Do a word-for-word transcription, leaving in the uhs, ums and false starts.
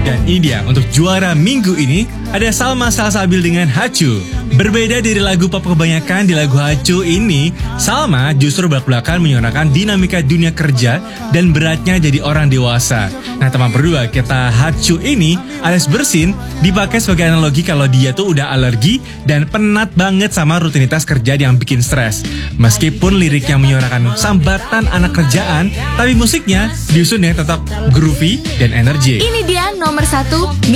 Dan ini dia, untuk juara minggu ini ada Salma Salsabil dengan Hacu. Berbeda dari lagu pop kebanyakan, di lagu Hacu ini Salma justru belak-belakan menyuarakan dinamika dunia kerja dan beratnya jadi orang dewasa. Nah teman berdua, kita Hacu ini alias bersin dipakai sebagai analogi kalau dia tuh udah alergi dan penat banget sama rutinitas kerja yang bikin stres. Meskipun liriknya menyuarakan sambatan anak kerjaan, tapi musiknya diusun dengan tetap groovy dan energi. Ini dia nomor satu